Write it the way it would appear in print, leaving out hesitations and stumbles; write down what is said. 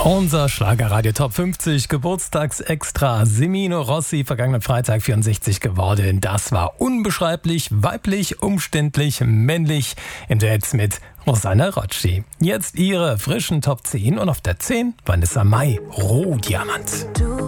Unser Schlagerradio Top 50 Geburtstagsextra. Semino Rossi, vergangenen Freitag 64 geworden. Das war unbeschreiblich, weiblich, umständlich, männlich im Duett mit Rosanna Rocci. Jetzt ihre frischen Top 10 und auf der 10 Vanessa Mai, Rohdiamant.